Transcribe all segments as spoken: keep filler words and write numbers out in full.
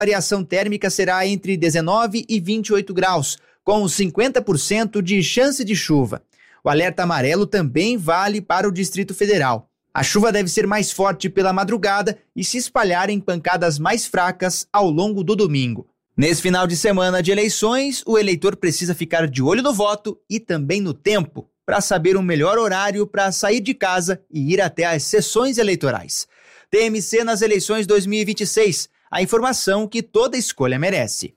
variação térmica será entre dezenove e vinte e oito graus, com cinquenta por cento de chance de chuva. O alerta amarelo também vale para o Distrito Federal. A chuva deve ser mais forte pela madrugada e se espalhar em pancadas mais fracas ao longo do domingo. Nesse final de semana de eleições, o eleitor precisa ficar de olho no voto e também no tempo, para saber o melhor horário para sair de casa e ir até as sessões eleitorais. T M C nas eleições dois mil e vinte e seis, a informação que toda escolha merece.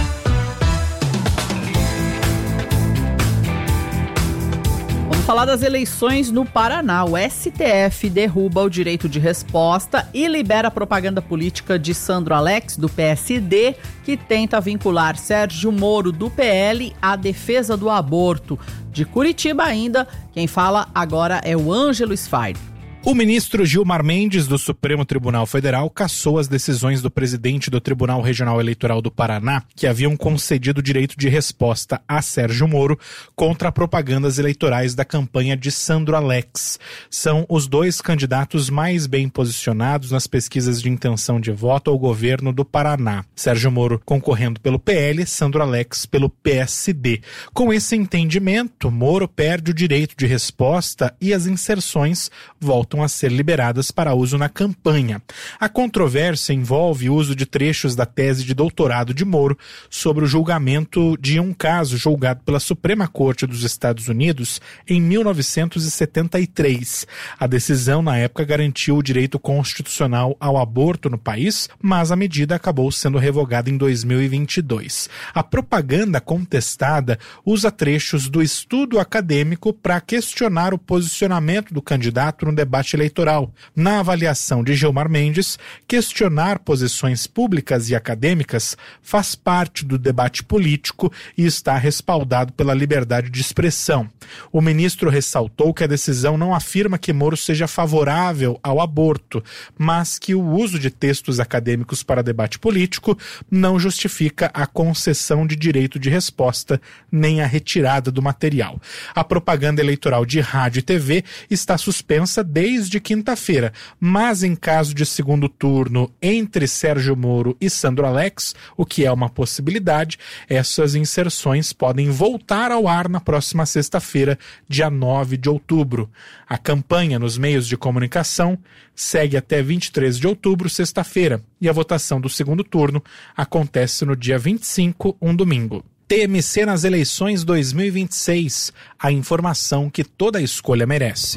Vamos falar das eleições no Paraná. O S T F derruba o direito de resposta e libera a propaganda política de Sandro Alex, do P S D, que tenta vincular Sérgio Moro, do P L, à defesa do aborto. De Curitiba ainda, quem fala agora é o Ângelo Sfair. O ministro Gilmar Mendes, do Supremo Tribunal Federal, cassou as decisões do presidente do Tribunal Regional Eleitoral do Paraná, que haviam concedido o direito de resposta a Sérgio Moro contra propagandas eleitorais da campanha de Sandro Alex. São os dois candidatos mais bem posicionados nas pesquisas de intenção de voto ao governo do Paraná. Sérgio Moro concorrendo pelo P L, Sandro Alex pelo P S D. Com esse entendimento, Moro perde o direito de resposta e as inserções voltam a ser liberadas para uso na campanha. A controvérsia envolve o uso de trechos da tese de doutorado de Moro sobre o julgamento de um caso julgado pela Suprema Corte dos Estados Unidos em mil novecentos e setenta e três. A decisão, na época, garantiu o direito constitucional ao aborto no país, mas a medida acabou sendo revogada em dois mil e vinte e dois. A propaganda contestada usa trechos do estudo acadêmico para questionar o posicionamento do candidato no debate eleitoral. Na avaliação de Gilmar Mendes, questionar posições públicas e acadêmicas faz parte do debate político e está respaldado pela liberdade de expressão. O ministro ressaltou que a decisão não afirma que Moro seja favorável ao aborto, mas que o uso de textos acadêmicos para debate político não justifica a concessão de direito de resposta nem a retirada do material. A propaganda eleitoral de rádio e T V está suspensa desde Desde quinta-feira, mas em caso de segundo turno entre Sérgio Moro e Sandro Alex, o que é uma possibilidade, essas inserções podem voltar ao ar na próxima sexta-feira, dia nove de outubro. A campanha nos meios de comunicação segue até vinte e três de outubro, sexta-feira, e a votação do segundo turno acontece no dia vinte e cinco, um domingo. T M C nas eleições dois mil e vinte e seis, a informação que toda escolha merece.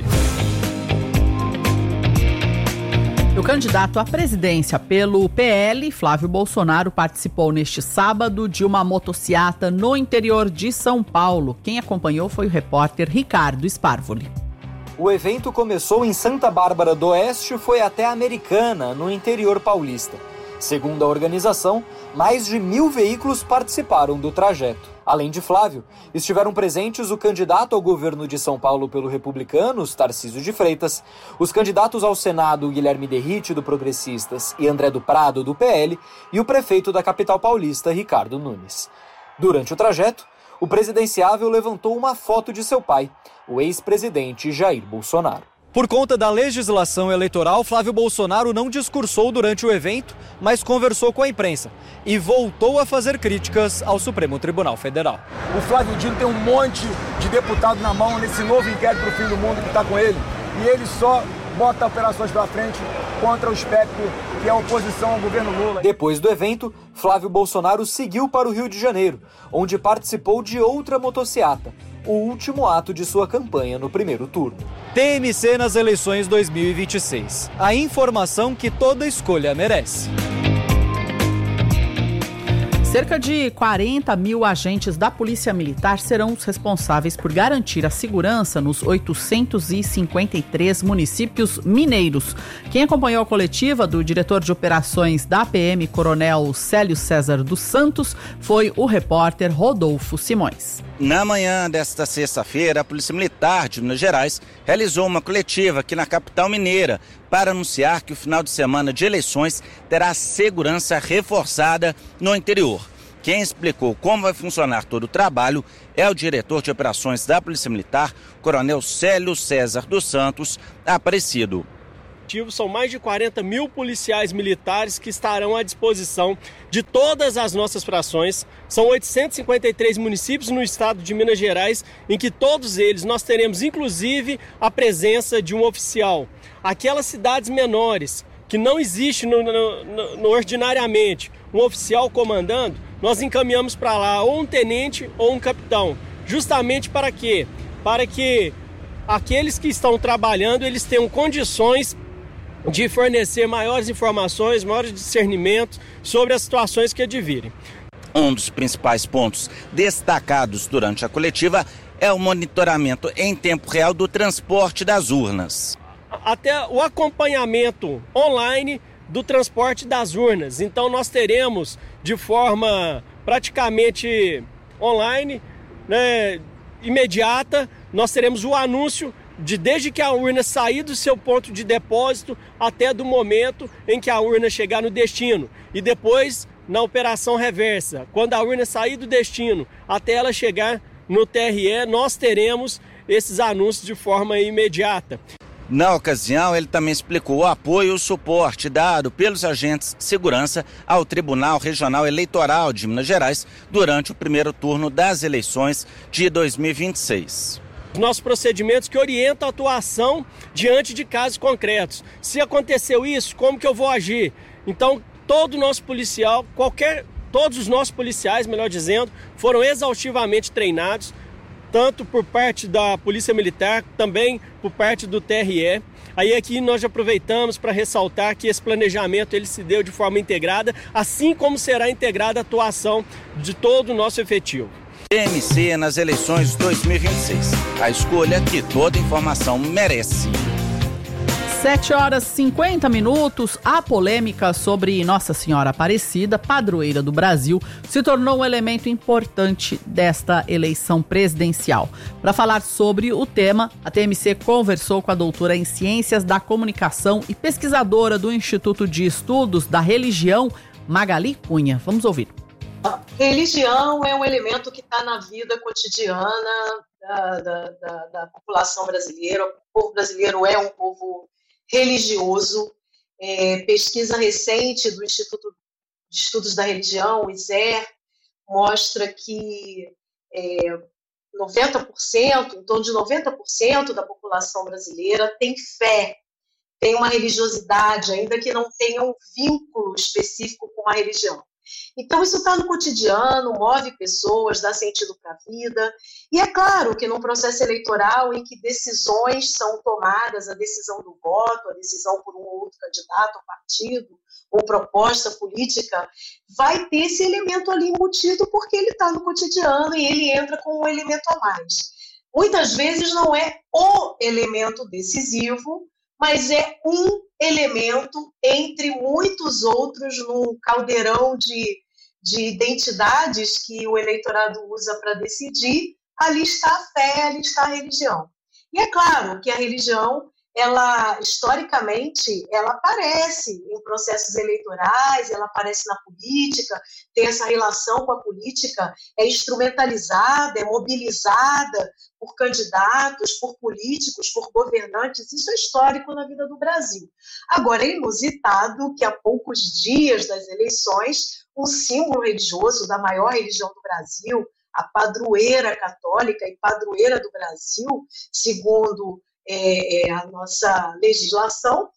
O candidato à presidência pelo P L, Flávio Bolsonaro, participou neste sábado de uma motociata no interior de São Paulo. Quem acompanhou foi o repórter Ricardo Sparvoli. O evento começou em Santa Bárbara do Oeste e foi até Americana, no interior paulista. Segundo a organização, mais de mil veículos participaram do trajeto. Além de Flávio, estiveram presentes o candidato ao governo de São Paulo pelo Republicanos, Tarcísio de Freitas, os candidatos ao Senado, Guilherme Derrite, do Progressistas, e André do Prado, do P L, e o prefeito da capital paulista, Ricardo Nunes. Durante o trajeto, o presidenciável levantou uma foto de seu pai, o ex-presidente Jair Bolsonaro. Por conta da legislação eleitoral, Flávio Bolsonaro não discursou durante o evento, mas conversou com a imprensa e voltou a fazer críticas ao Supremo Tribunal Federal. O Flávio Dino tem um monte de deputado na mão nesse novo inquérito para o fim do mundo que está com ele, e ele só bota operações para frente contra o espectro que é a oposição ao governo Lula. Depois do evento, Flávio Bolsonaro seguiu para o Rio de Janeiro, onde participou de outra motociata, o último ato de sua campanha no primeiro turno. T M C nas eleições dois mil e vinte e seis. A informação que toda escolha merece. Cerca de quarenta mil agentes da Polícia Militar serão os responsáveis por garantir a segurança nos oitocentos e cinquenta e três municípios mineiros. Quem acompanhou a coletiva do diretor de operações da P M, Coronel Célio César dos Santos, foi o repórter Rodolfo Simões. Na manhã desta sexta-feira, a Polícia Militar de Minas Gerais realizou uma coletiva aqui na capital mineira para anunciar que o final de semana de eleições terá segurança reforçada no interior. Quem explicou como vai funcionar todo o trabalho é o diretor de operações da Polícia Militar, Coronel Célio César dos Santos Aparecido. São mais de quarenta mil policiais militares que estarão à disposição de todas as nossas frações. São oitocentos e cinquenta e três municípios no estado de Minas Gerais, em que todos eles nós teremos inclusive a presença de um oficial. Aquelas cidades menores, que não existe no, no, no, no, ordinariamente um oficial comandando, nós encaminhamos para lá ou um tenente ou um capitão. Justamente para quê? Para que aqueles que estão trabalhando, eles tenham condições de fornecer maiores informações, maiores discernimentos sobre as situações que advirem. Um dos principais pontos destacados durante a coletiva é o monitoramento em tempo real do transporte das urnas. Até o acompanhamento online do transporte das urnas. Então nós teremos de forma praticamente online, né, imediata, nós teremos o anúncio de desde que a urna sair do seu ponto de depósito até do momento em que a urna chegar no destino. E depois na operação reversa, quando a urna sair do destino até ela chegar no T R E, nós teremos esses anúncios de forma imediata. Na ocasião, ele também explicou o apoio e o suporte dado pelos agentes de segurança ao Tribunal Regional Eleitoral de Minas Gerais durante o primeiro turno das eleições de dois mil e vinte e seis. Nossos procedimentos que orientam a atuação diante de casos concretos. Se aconteceu isso, como que eu vou agir? Então, todo nosso policial, qualquer, todos os nossos policiais, melhor dizendo, foram exaustivamente treinados, tanto por parte da Polícia Militar, também por parte do T R E. Aí aqui nós já aproveitamos para ressaltar que esse planejamento ele se deu de forma integrada, assim como será integrada a atuação de todo o nosso efetivo. T M C nas eleições de dois mil e vinte e seis. A escolha que toda informação merece. sete horas e cinquenta minutos, a polêmica sobre Nossa Senhora Aparecida, padroeira do Brasil, se tornou um elemento importante desta eleição presidencial. Para falar sobre o tema, a T M C conversou com a doutora em Ciências da Comunicação e pesquisadora do Instituto de Estudos da Religião, Magali Cunha. Vamos ouvir. Religião é um elemento que está na vida cotidiana da, da, da, da população brasileira. O povo brasileiro é um povo religioso. É, pesquisa recente do Instituto de Estudos da Religião, o I S E R, mostra que é, noventa por cento, em torno de noventa por cento da população brasileira tem fé, tem uma religiosidade, ainda que não tenha um vínculo específico com a religião. Então, isso está no cotidiano, move pessoas, dá sentido para a vida. E é claro que num processo eleitoral em que decisões são tomadas, a decisão do voto, a decisão por um ou outro candidato, ou partido, ou proposta política, vai ter esse elemento ali embutido porque ele está no cotidiano e ele entra com um elemento a mais. Muitas vezes não é o elemento decisivo, mas é um elemento entre muitos outros num caldeirão de, de identidades que o eleitorado usa para decidir. Ali está a fé, ali está a religião. E é claro que a religião, ela, historicamente, ela aparece em processos eleitorais, ela aparece na política, tem essa relação com a política, é instrumentalizada, é mobilizada por candidatos, por políticos, por governantes. Isso é histórico na vida do Brasil. Agora, é inusitado que há poucos dias das eleições, um símbolo religioso da maior religião do Brasil, a padroeira católica e padroeira do Brasil, segundo é, é, a nossa legislação,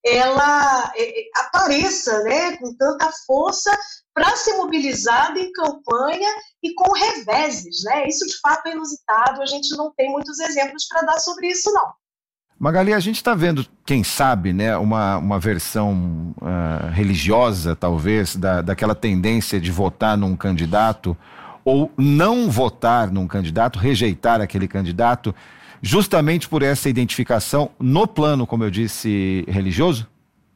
ela é, apareça, né, com tanta força para ser mobilizada em campanha e com reveses, né? Isso de fato é inusitado, a gente não tem muitos exemplos para dar sobre isso, não. Magali, a gente está vendo, quem sabe, né, uma, uma versão uh, religiosa, talvez, da, daquela tendência de votar num candidato ou não votar num candidato, rejeitar aquele candidato, justamente por essa identificação no plano, como eu disse, religioso?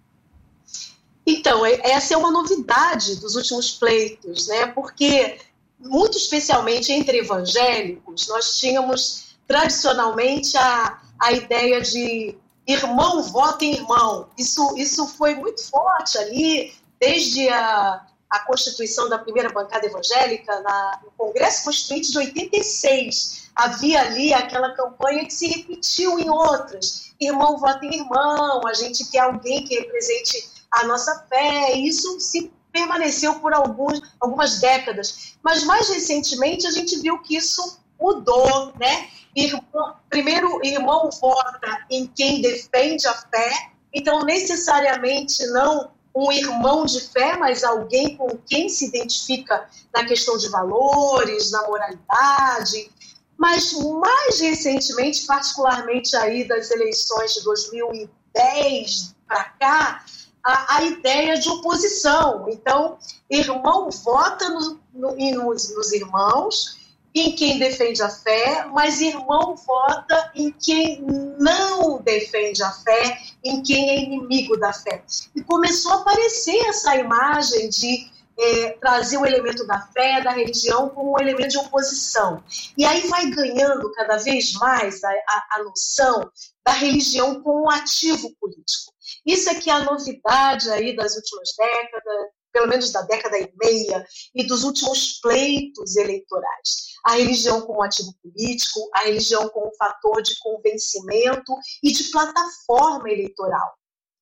Então, essa é uma novidade dos últimos pleitos, né? Porque, muito especialmente entre evangélicos, nós tínhamos tradicionalmente a, a ideia de irmão vota em irmão. Isso, isso foi muito forte ali, desde a, a constituição da primeira bancada evangélica na, no Congresso Constituinte de oitenta e seis. Havia ali aquela campanha que se repetiu em outras. Irmão vota em irmão, a gente quer alguém que represente a nossa fé. Isso se permaneceu por alguns, algumas décadas. Mas, mais recentemente, a gente viu que isso mudou, né? Irmão, primeiro, irmão vota em quem defende a fé. Então, necessariamente, não um irmão de fé, mas alguém com quem se identifica na questão de valores, na moralidade. Mas, mais recentemente, particularmente aí das eleições de dois mil e dez para cá, a, a ideia de oposição. Então, irmão vota no, no, nos, nos irmãos, em quem defende a fé, mas irmão vota em quem não defende a fé, em quem é inimigo da fé. E começou a aparecer essa imagem de é, trazer o elemento da fé, da religião, como um elemento de oposição. E aí vai ganhando cada vez mais a, a, a noção da religião como um ativo político. Isso é que é a novidade aí das últimas décadas, pelo menos da década e meia, e dos últimos pleitos eleitorais. A religião como ativo político, a religião como fator de convencimento e de plataforma eleitoral.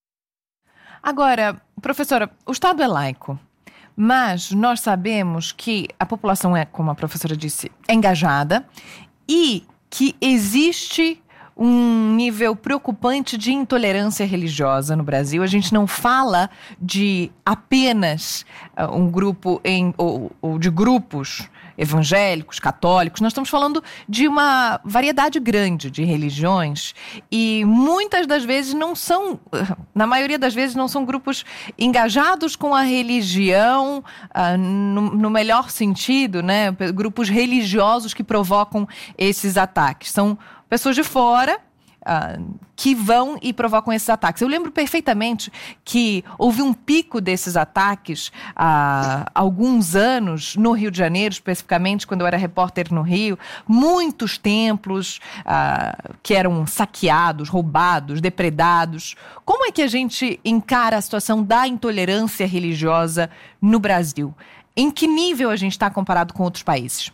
Agora, professora, o Estado é laico, mas nós sabemos que a população é, como a professora disse, engajada e que existe um nível preocupante de intolerância religiosa no Brasil. A gente não fala de apenas uh, um grupo em, ou, ou de grupos evangélicos, católicos. Nós estamos falando de uma variedade grande de religiões e muitas das vezes não são, na maioria das vezes não são grupos engajados com a religião uh, no, no melhor sentido, né? Grupos religiosos que provocam esses ataques. São pessoas de fora uh, que vão e provocam esses ataques. Eu lembro perfeitamente que houve um pico desses ataques há uh, alguns anos no Rio de Janeiro, especificamente quando eu era repórter no Rio. Muitos templos uh, que eram saqueados, roubados, depredados. Como é que a gente encara a situação da intolerância religiosa no Brasil? Em que nível a gente está comparado com outros países?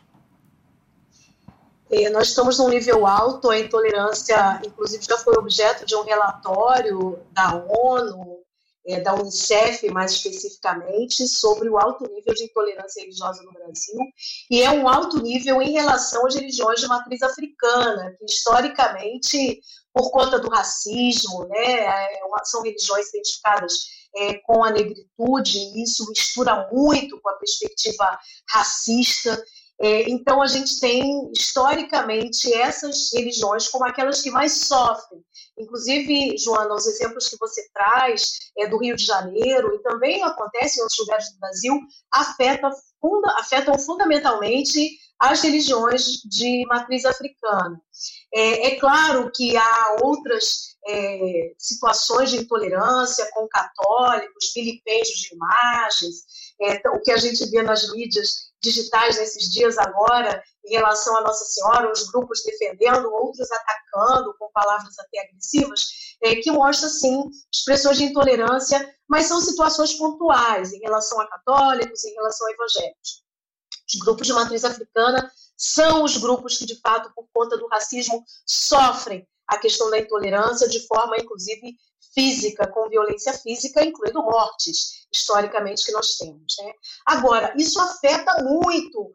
Nós estamos num nível alto, a intolerância, inclusive, já foi objeto de um relatório da ONU, é, da Unicef, mais especificamente, sobre o alto nível de intolerância religiosa no Brasil, e é um alto nível em relação às religiões de matriz africana, que historicamente, por conta do racismo, né, são religiões identificadas é, com a negritude, e isso mistura muito com a perspectiva racista. É, então, a gente tem, historicamente, essas religiões como aquelas que mais sofrem. Inclusive, Joana, os exemplos que você traz é, do Rio de Janeiro, e também acontece em outros lugares do Brasil, afetam, funda, afetam fundamentalmente as religiões de matriz africana. É, é claro que há outras é, situações de intolerância com católicos, vilipêndios de imagens, é, o que a gente vê nas mídias digitais nesses dias agora, em relação a Nossa Senhora, os grupos defendendo, outros atacando com palavras até agressivas, é, que mostra, sim, expressões de intolerância, mas são situações pontuais em relação a católicos, em relação a evangélicos. Os grupos de matriz africana são os grupos que, de fato, por conta do racismo, sofrem a questão da intolerância de forma, inclusive, física, com violência física, incluindo mortes, historicamente, que nós temos. Né? Agora, isso afeta muito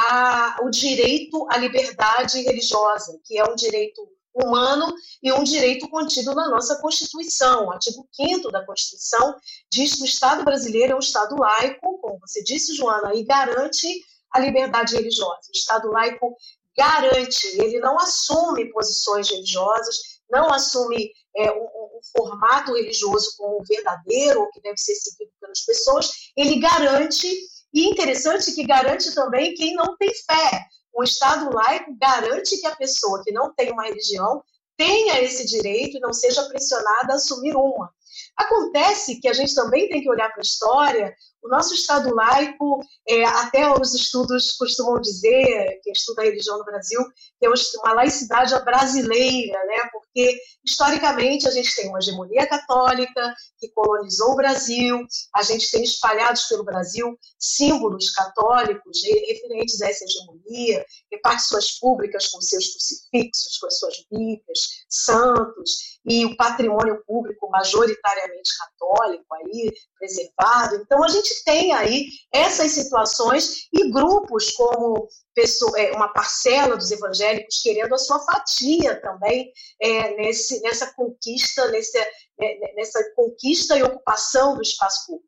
a, o direito à liberdade religiosa, que é um direito humano e um direito contido na nossa Constituição. O artigo quinto da Constituição diz que o Estado brasileiro é um Estado laico, como você disse, Joana, e garante a liberdade religiosa. O Estado laico garante, ele não assume posições religiosas, não assume é, um, um formato religioso como verdadeiro, ou que deve ser seguido pelas pessoas, ele garante, e interessante que garante também quem não tem fé. O Estado laico garante que a pessoa que não tem uma religião tenha esse direito e não seja pressionada a assumir uma. Acontece que a gente também tem que olhar para a história, O nosso Estado laico, é, até os estudos costumam dizer, quem estuda a religião no Brasil, que é uma laicidade brasileira, né? Porque, historicamente, a gente tem uma hegemonia católica que colonizou o Brasil, a gente tem espalhados pelo Brasil símbolos católicos referentes a essa hegemonia, repartições públicas com seus crucifixos, com as suas bíblias, santos, e o patrimônio público majoritariamente católico aí, preservado. Então, a gente tem aí essas situações e grupos como pessoa, é, uma parcela dos evangélicos querendo a sua fatia também é, nesse, nessa conquista, nesse, é, nessa conquista e ocupação do espaço público.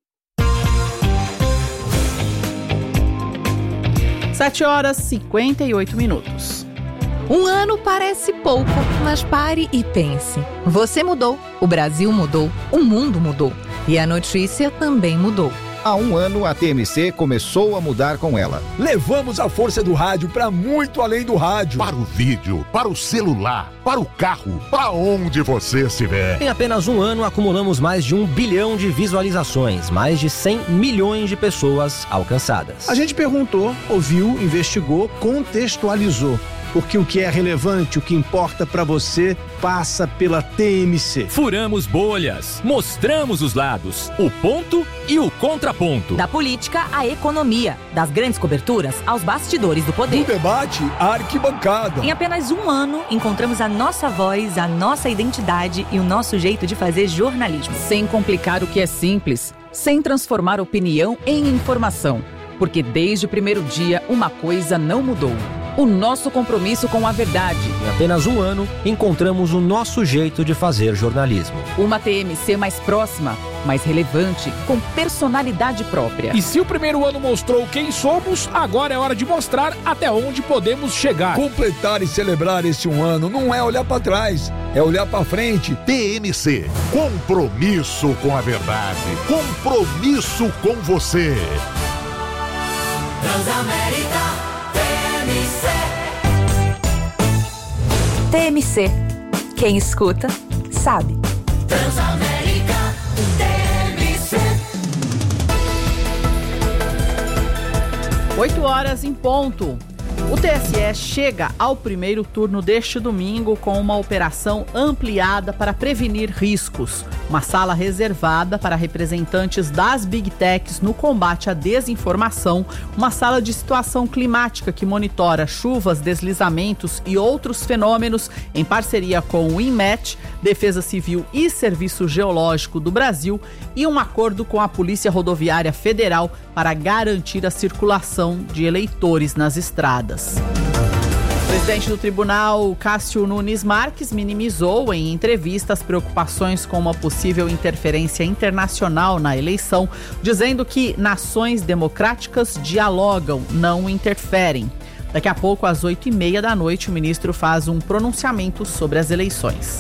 sete horas e cinquenta e oito minutos. Um ano parece pouco, mas pare e pense. Você mudou, o Brasil mudou, o mundo mudou e a notícia também mudou. Há um ano, a T M C começou a mudar com ela. Levamos a força do rádio para muito além do rádio. Para o vídeo, para o celular, para o carro, para onde você estiver. Em apenas um ano, acumulamos mais de um bilhão de visualizações, mais de cem milhões de pessoas alcançadas. A gente perguntou, ouviu, investigou, contextualizou. Porque o que é relevante, o que importa para você, passa pela T M C. Furamos bolhas, mostramos os lados, o ponto e o contraponto. Da política à economia, das grandes coberturas aos bastidores do poder. Do debate à arquibancada. Em apenas um ano, encontramos a nossa voz, a nossa identidade e o nosso jeito de fazer jornalismo. Sem complicar o que é simples, sem transformar opinião em informação. Porque desde o primeiro dia, uma coisa não mudou. O nosso compromisso com a verdade. Em apenas um ano, encontramos o nosso jeito de fazer jornalismo. Uma T M C mais próxima, mais relevante, com personalidade própria. E se o primeiro ano mostrou quem somos, agora é hora de mostrar até onde podemos chegar. Completar e celebrar esse um ano não é olhar para trás, é olhar para frente. T M C, compromisso com a verdade, compromisso com você. Transamérica. T M C. Quem escuta, sabe. Transamérica T M C. oito horas em ponto. O T S E chega ao primeiro turno deste domingo com uma operação ampliada para prevenir riscos. Uma sala reservada para representantes das Big Techs no combate à desinformação, uma sala de situação climática que monitora chuvas, deslizamentos e outros fenômenos em parceria com o INMET, Defesa Civil e Serviço Geológico do Brasil e um acordo com a Polícia Rodoviária Federal para garantir a circulação de eleitores nas estradas. O presidente do tribunal, Cássio Nunes Marques, minimizou em entrevista as preocupações com uma possível interferência internacional na eleição, dizendo que nações democráticas dialogam, não interferem. Daqui a pouco, às oito e meia da noite, o ministro faz um pronunciamento sobre as eleições.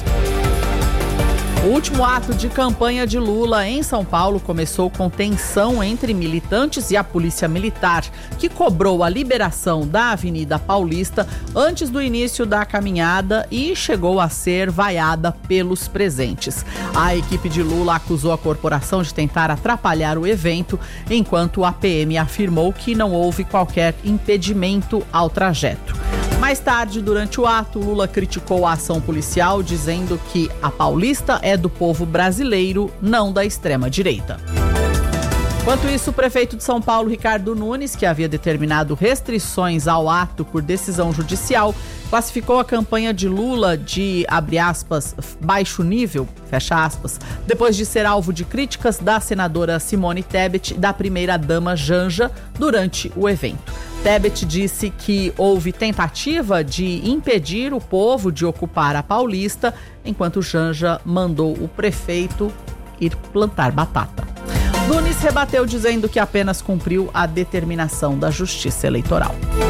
O último ato de campanha de Lula em São Paulo começou com tensão entre militantes e a polícia militar, que cobrou a liberação da Avenida Paulista antes do início da caminhada e chegou a ser vaiada pelos presentes. A equipe de Lula acusou a corporação de tentar atrapalhar o evento, enquanto a P M afirmou que não houve qualquer impedimento ao trajeto. Mais tarde, durante o ato, Lula criticou a ação policial, dizendo que a Paulista é do povo brasileiro, não da extrema-direita. Enquanto isso, o prefeito de São Paulo, Ricardo Nunes, que havia determinado restrições ao ato por decisão judicial, classificou a campanha de Lula de, abre aspas, baixo nível, fecha aspas, depois de ser alvo de críticas da senadora Simone Tebet e da primeira-dama Janja durante o evento. Tebet disse que houve tentativa de impedir o povo de ocupar a Paulista, enquanto Janja mandou o prefeito ir plantar batata. Nunes rebateu dizendo que apenas cumpriu a determinação da Justiça Eleitoral.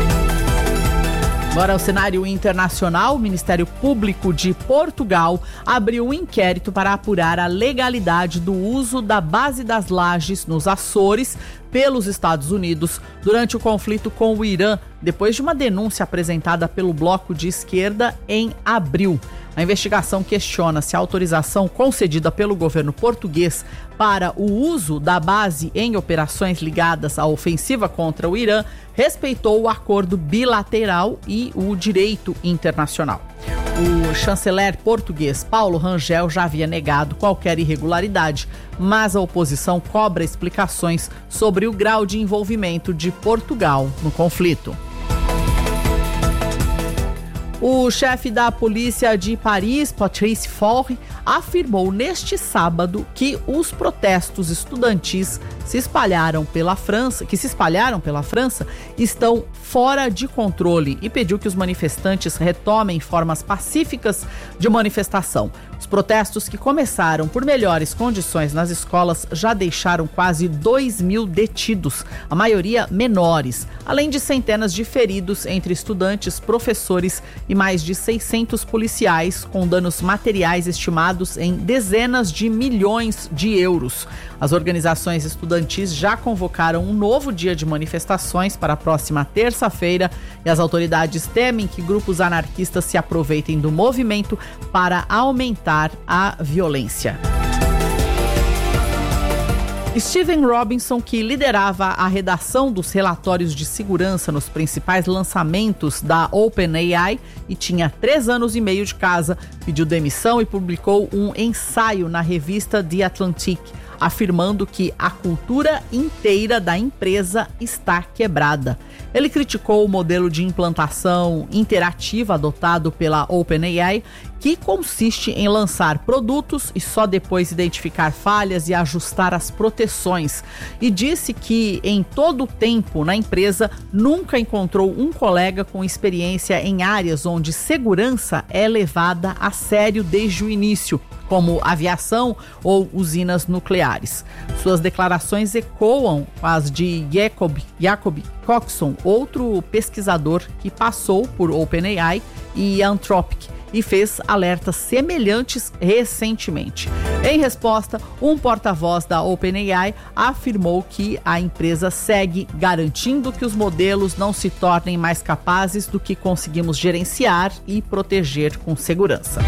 Agora, o cenário internacional, o Ministério Público de Portugal abriu um inquérito para apurar a legalidade do uso da base das Lajes nos Açores, pelos Estados Unidos durante o conflito com o Irã, depois de uma denúncia apresentada pelo bloco de esquerda em abril. A investigação questiona se a autorização concedida pelo governo português para o uso da base em operações ligadas à ofensiva contra o Irã respeitou o acordo bilateral e o direito internacional. O chanceler português Paulo Rangel já havia negado qualquer irregularidade, mas a oposição cobra explicações sobre o grau de envolvimento de Portugal no conflito. O chefe da polícia de Paris, Patrice Faure, afirmou neste sábado que os protestos estudantis se espalharam pela França, que se espalharam pela França, estão fora de controle e pediu que os manifestantes retomem formas pacíficas de manifestação. Os protestos, que começaram por melhores condições nas escolas, já deixaram quase dois mil detidos, a maioria menores, além de centenas de feridos entre estudantes, professores e mais de seiscentos policiais, com danos materiais estimados em dezenas de milhões de euros. As organizações estudantis já convocaram um novo dia de manifestações para a próxima terça-feira e as autoridades temem que grupos anarquistas se aproveitem do movimento para aumentar a violência. Steven Robinson, que liderava a redação dos relatórios de segurança nos principais lançamentos da OpenAI e tinha três anos e meio de casa, pediu demissão e publicou um ensaio na revista The Atlantic, afirmando que a cultura inteira da empresa está quebrada. Ele criticou o modelo de implantação interativa adotado pela OpenAI, que consiste em lançar produtos e só depois identificar falhas e ajustar as proteções, e disse que em todo o tempo na empresa nunca encontrou um colega com experiência em áreas onde segurança é levada a sério desde o início, como aviação ou usinas nucleares. Suas declarações ecoam as de Jacob, Jacob Coxon, outro pesquisador que passou por OpenAI e Anthropic e fez alertas semelhantes recentemente. Em resposta, um porta-voz da OpenAI afirmou que a empresa segue garantindo que os modelos não se tornem mais capazes do que conseguimos gerenciar e proteger com segurança.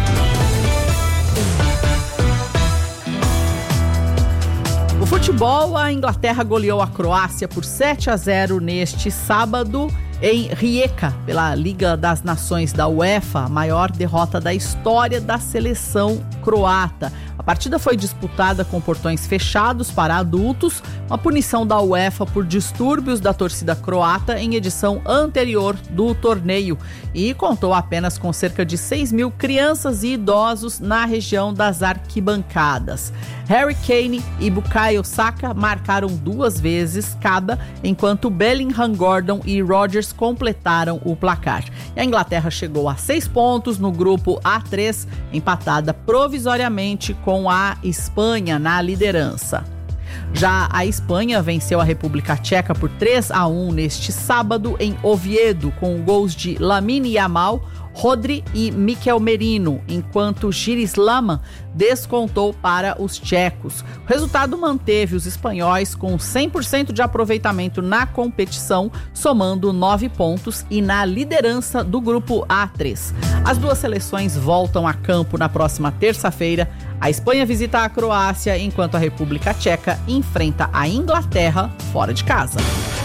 No futebol, a Inglaterra goleou a Croácia por sete a zero neste sábado em Rijeka, pela Liga das Nações da UEFA, a maior derrota da história da seleção croata. A partida foi disputada com portões fechados para adultos, uma punição da UEFA por distúrbios da torcida croata em edição anterior do torneio, e contou apenas com cerca de seis mil crianças e idosos na região das arquibancadas. Harry Kane e Bukayo Saka marcaram duas vezes cada, enquanto Bellingham, Gordon e Rodgers completaram o placar. E a Inglaterra chegou a seis pontos no grupo A três, empatada provisoriamente com a Espanha na liderança. Já a Espanha venceu a República Tcheca por três a um neste sábado em Oviedo, com gols de Lamine Yamal, Rodri e Mikel Merino, enquanto Girislama descontou para os tchecos. O resultado manteve os espanhóis com cem por cento de aproveitamento na competição, somando nove pontos e na liderança do grupo A três. As duas seleções voltam a campo na próxima terça-feira. A Espanha visita a Croácia, enquanto a República Tcheca enfrenta a Inglaterra fora de casa.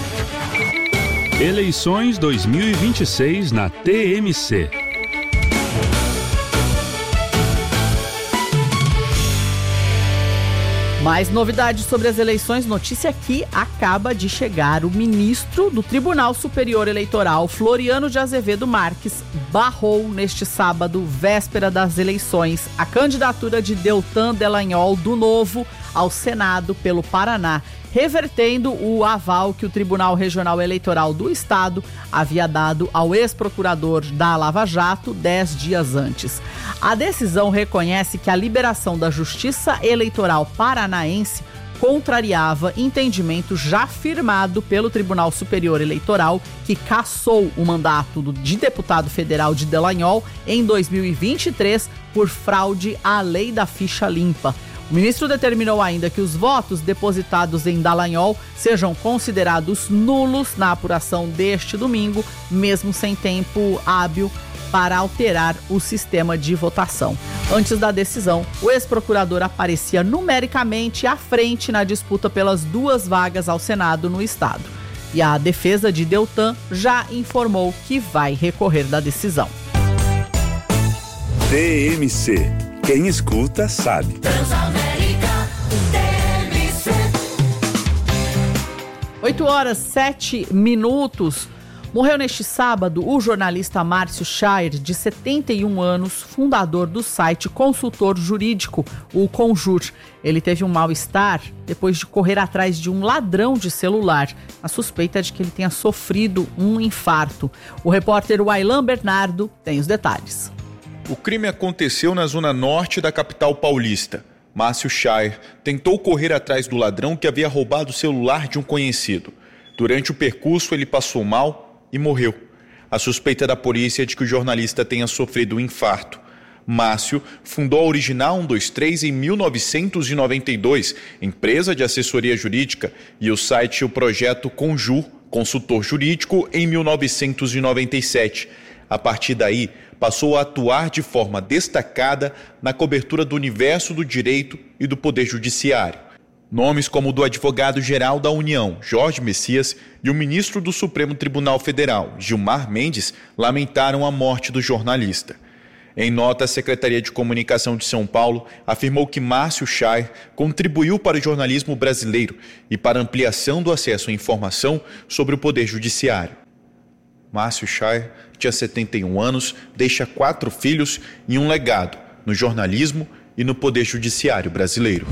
Eleições dois mil e vinte e seis na T M C. Mais novidades sobre as eleições, notícia que acaba de chegar. O ministro do Tribunal Superior Eleitoral, Floriano de Azevedo Marques, barrou neste sábado, véspera das eleições, a candidatura de Deltan Dallagnol do Novo ao Senado pelo Paraná, revertendo o aval que o Tribunal Regional Eleitoral do Estado havia dado ao ex-procurador da Lava Jato dez dias antes. A decisão reconhece que a liberação da Justiça Eleitoral Paranaense contrariava entendimento já firmado pelo Tribunal Superior Eleitoral, que cassou o mandato de deputado federal de Dallagnol em dois mil e vinte e três por fraude à lei da ficha limpa. O ministro determinou ainda que os votos depositados em Dallagnol sejam considerados nulos na apuração deste domingo, mesmo sem tempo hábil para alterar o sistema de votação. Antes da decisão, o ex-procurador aparecia numericamente à frente na disputa pelas duas vagas ao Senado no estado. E a defesa de Deltan já informou que vai recorrer da decisão. T M C. Quem escuta sabe. Transamérica T M C. oito horas, sete minutos. Morreu neste sábado o jornalista Márcio Shire, de setenta e um anos, fundador do site consultor jurídico, o Conjur. Ele teve um mal-estar depois de correr atrás de um ladrão de celular. A suspeita é de que ele tenha sofrido um infarto. O repórter Wailan Bernardo tem os detalhes. O crime aconteceu na zona norte da capital paulista. Márcio Shire tentou correr atrás do ladrão que havia roubado o celular de um conhecido. Durante o percurso, ele passou mal e morreu. A suspeita da polícia é de que o jornalista tenha sofrido um infarto. Márcio fundou a Original cento e vinte e três em mil novecentos e noventa e dois, empresa de assessoria jurídica, e o site e o projeto Conjur, consultor jurídico, em mil novecentos e noventa e sete. A partir daí, passou a atuar de forma destacada na cobertura do universo do direito e do poder judiciário. Nomes como o do advogado-geral da União, Jorge Messias, e o ministro do Supremo Tribunal Federal, Gilmar Mendes, lamentaram a morte do jornalista. Em nota, a Secretaria de Comunicação de São Paulo afirmou que Márcio Shire contribuiu para o jornalismo brasileiro e para a ampliação do acesso à informação sobre o Poder Judiciário. Márcio Shire tinha setenta e um anos, deixa quatro filhos e um legado no jornalismo e no Poder Judiciário brasileiro.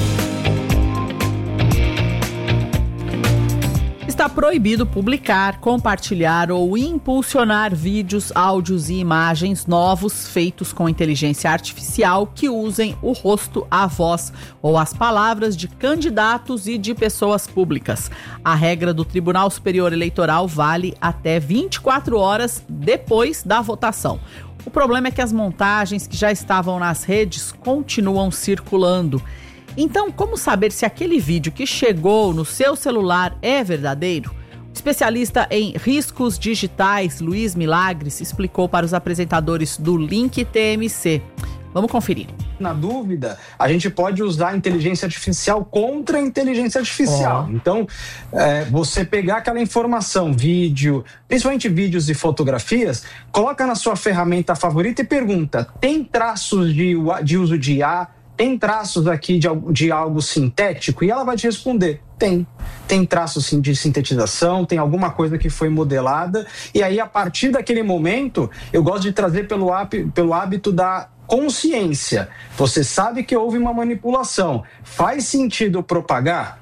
Está proibido publicar, compartilhar ou impulsionar vídeos, áudios e imagens novos feitos com inteligência artificial que usem o rosto, a voz ou as palavras de candidatos e de pessoas públicas. A regra do Tribunal Superior Eleitoral vale até vinte e quatro horas depois da votação. O problema é que as montagens que já estavam nas redes continuam circulando. Então, como saber se aquele vídeo que chegou no seu celular é verdadeiro? O especialista em riscos digitais, Luiz Milagres, explicou para os apresentadores do Link T M C. Vamos conferir. Na dúvida, a gente pode usar a inteligência artificial contra a inteligência artificial. Oh. Então, é, você pegar aquela informação, vídeo, principalmente vídeos e fotografias, coloca na sua ferramenta favorita e pergunta: tem traços de, de uso de I A? Tem traços aqui de, de algo sintético? E ela vai te responder: tem. Tem traços sim, de sintetização, tem alguma coisa que foi modelada. E aí, a partir daquele momento, eu gosto de trazer pelo, pelo hábito da consciência. Você sabe que houve uma manipulação. Faz sentido propagar?